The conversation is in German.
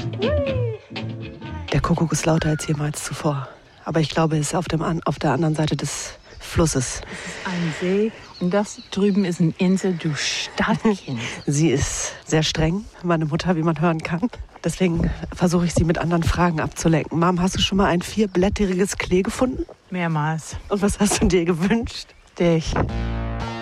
Der Kuckuck ist lauter als jemals zuvor. Aber ich glaube, er ist auf der anderen Seite des Flusses. Das ist ein See und das drüben ist eine Insel, du Stadtkind. Sie ist sehr streng, meine Mutter, wie man hören kann. Deswegen versuche ich sie mit anderen Fragen abzulenken. Mom, hast du schon mal ein 4-blättriges Klee gefunden? Mehrmals. Und was hast du dir gewünscht? Dich.